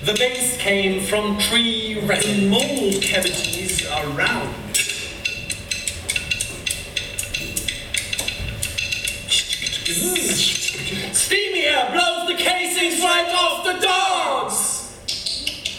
The base came from tree resin. Mold cavities are round. Steamy air blows the casings right off the door!